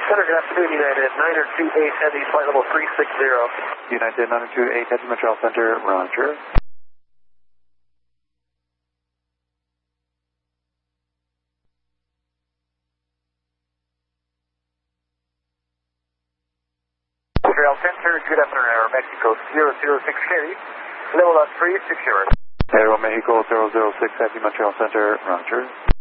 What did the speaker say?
Center, good afternoon, United 928 Heavy, flight level 360. United 928 Heavy, Montreal Center, roger. Montreal Center, good afternoon, Aero Mexico 006 Heavy, level 360. Aero Mexico 006 Heavy, Montreal Center, roger.